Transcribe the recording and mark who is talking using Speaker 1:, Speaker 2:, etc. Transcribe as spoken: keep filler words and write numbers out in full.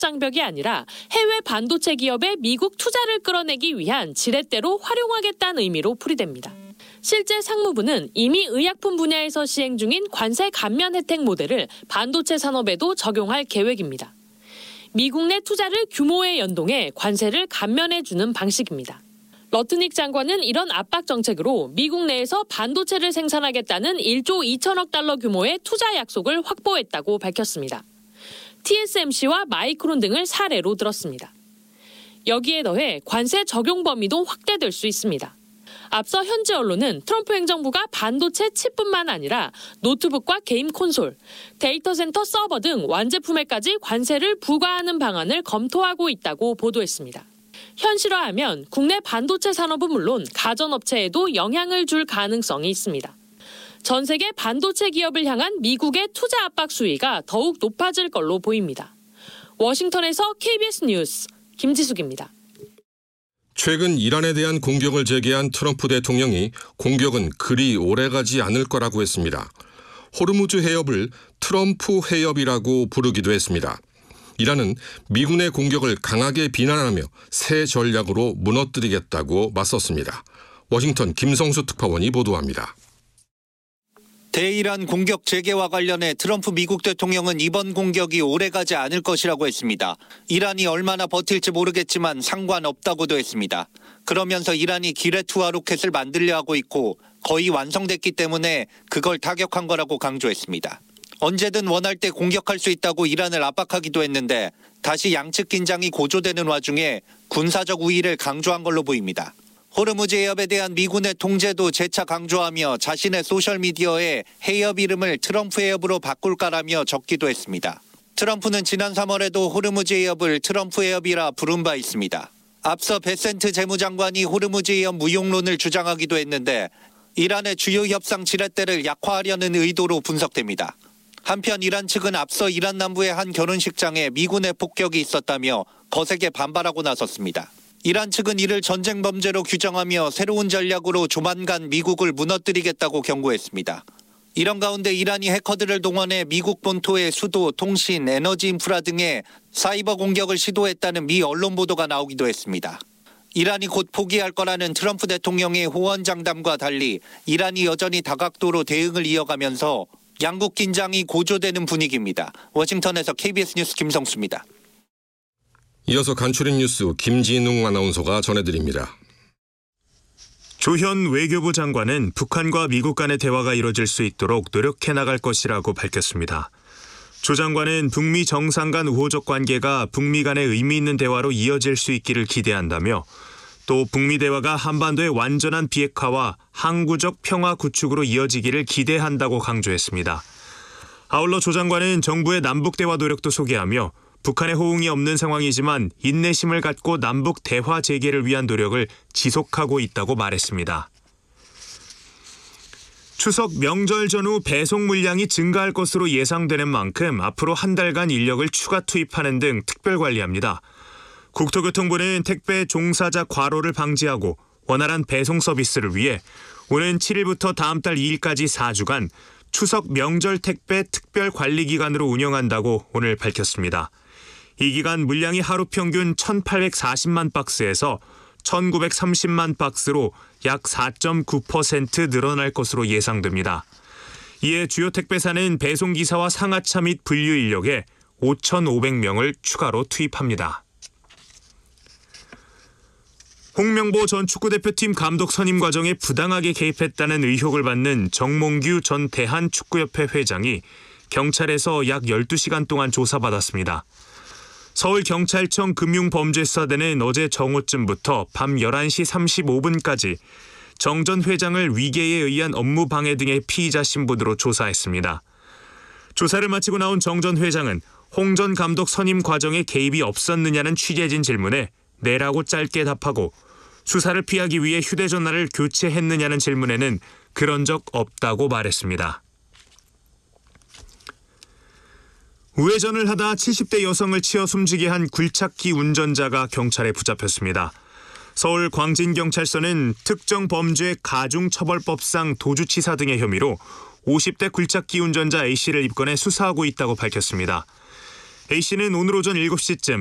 Speaker 1: 장벽이 아니라 해외 반도체 기업의 미국 투자를 끌어내기 위한 지렛대로 활용하겠다는 의미로 풀이됩니다. 실제 상무부는 이미 의약품 분야에서 시행 중인 관세 감면 혜택 모델을 반도체 산업에도 적용할 계획입니다. 미국 내 투자를 규모에 연동해 관세를 감면해주는 방식입니다. 러트닉 장관은 이런 압박 정책으로 미국 내에서 반도체를 생산하겠다는 일조 이천억 달러 규모의 투자 약속을 확보했다고 밝혔습니다. 티에스엠씨와 마이크론 등을 사례로 들었습니다. 여기에 더해 관세 적용 범위도 확대될 수 있습니다. 앞서 현지 언론은 트럼프 행정부가 반도체 칩뿐만 아니라 노트북과 게임 콘솔, 데이터 센터 서버 등 완제품에까지 관세를 부과하는 방안을 검토하고 있다고 보도했습니다. 현실화하면 국내 반도체 산업은 물론 가전업체에도 영향을 줄 가능성이 있습니다. 전 세계 반도체 기업을 향한 미국의 투자 압박 수위가 더욱 높아질 걸로 보입니다. 워싱턴에서 케이비에스 뉴스 김지숙입니다.
Speaker 2: 최근 이란에 대한 공격을 제기한 트럼프 대통령이 공격은 그리 오래가지 않을 거라고 했습니다. 호르무즈 해협을 트럼프 해협이라고 부르기도 했습니다. 이란은 미군의 공격을 강하게 비난하며 새 전략으로 무너뜨리겠다고 맞섰습니다. 워싱턴 김성수 특파원이 보도합니다.
Speaker 3: 대이란 공격 재개와 관련해 트럼프 미국 대통령은 이번 공격이 오래가지 않을 것이라고 했습니다. 이란이 얼마나 버틸지 모르겠지만 상관없다고도 했습니다. 그러면서 이란이 기뢰투하 로켓을 만들려 하고 있고 거의 완성됐기 때문에 그걸 타격한 거라고 강조했습니다. 언제든 원할 때 공격할 수 있다고 이란을 압박하기도 했는데 다시 양측 긴장이 고조되는 와중에 군사적 우위를 강조한 걸로 보입니다. 호르무즈 해협에 대한 미군의 통제도 재차 강조하며 자신의 소셜미디어에 해협 이름을 트럼프 해협으로 바꿀까라며 적기도 했습니다. 트럼프는 지난 삼월에도 호르무즈 해협을 트럼프 해협이라 부른 바 있습니다. 앞서 베센트 재무장관이 호르무즈 해협 무용론을 주장하기도 했는데 이란의 주요 협상 지렛대를 약화하려는 의도로 분석됩니다. 한편 이란 측은 앞서 이란 남부의 한 결혼식장에 미군의 폭격이 있었다며 거세게 반발하고 나섰습니다. 이란 측은 이를 전쟁 범죄로 규정하며 새로운 전략으로 조만간 미국을 무너뜨리겠다고 경고했습니다. 이런 가운데 이란이 해커들을 동원해 미국 본토의 수도, 통신, 에너지 인프라 등에 사이버 공격을 시도했다는 미 언론 보도가 나오기도 했습니다. 이란이 곧 포기할 거라는 트럼프 대통령의 호언장담과 달리 이란이 여전히 다각도로 대응을 이어가면서 양국 긴장이 고조되는 분위기입니다. 워싱턴에서 케이비에스 뉴스 김성수입니다.
Speaker 2: 이어서 간추린 뉴스 김진웅 아나운서가 전해드립니다.
Speaker 4: 조현 외교부 장관은 북한과 미국 간의 대화가 이뤄질 수 있도록 노력해 나갈 것이라고 밝혔습니다. 조 장관은 북미 정상 간 우호적 관계가 북미 간의 의미 있는 대화로 이어질 수 있기를 기대한다며 또 북미 대화가 한반도의 완전한 비핵화와 항구적 평화 구축으로 이어지기를 기대한다고 강조했습니다. 아울러 조 장관은 정부의 남북 대화 노력도 소개하며 북한의 호응이 없는 상황이지만 인내심을 갖고 남북 대화 재개를 위한 노력을 지속하고 있다고 말했습니다. 추석 명절 전후 배송 물량이 증가할 것으로 예상되는 만큼 앞으로 한 달간 인력을 추가 투입하는 등 특별 관리합니다. 국토교통부는 택배 종사자 과로를 방지하고 원활한 배송 서비스를 위해 오는 칠일부터 다음 달 이일까지 사 주간 추석 명절 택배 특별 관리 기간으로 운영한다고 오늘 밝혔습니다. 이 기간 물량이 하루 평균 천팔백사십만 박스에서 천구백삼십만 박스로 약 사 점 구 퍼센트 늘어날 것으로 예상됩니다. 이에 주요 택배사는 배송기사와 상하차 및 분류 인력에 오천오백 명을 추가로 투입합니다. 홍명보 전 축구대표팀 감독 선임 과정에 부당하게 개입했다는 의혹을 받는 정몽규 전 대한축구협회 회장이 경찰에서 약 열두 시간 동안 조사받았습니다. 서울경찰청 금융범죄수사대는 어제 정오쯤부터 밤 열한 시 삼십오 분까지 정 전 회장을 위계에 의한 업무 방해 등의 피의자 신분으로 조사했습니다. 조사를 마치고 나온 정 전 회장은 홍 전 감독 선임 과정에 개입이 없었느냐는 취재진 질문에 네라고 짧게 답하고 수사를 피하기 위해 휴대전화를 교체했느냐는 질문에는 그런 적 없다고 말했습니다. 우회전을 하다 칠십 대 여성을 치어 숨지게 한 굴착기 운전자가 경찰에 붙잡혔습니다. 서울 광진경찰서는 특정 범죄 가중처벌법상 도주치사 등의 혐의로 오십 대 굴착기 운전자 A씨를 입건해 수사하고 있다고 밝혔습니다. A씨는 오늘 오전 일곱 시쯤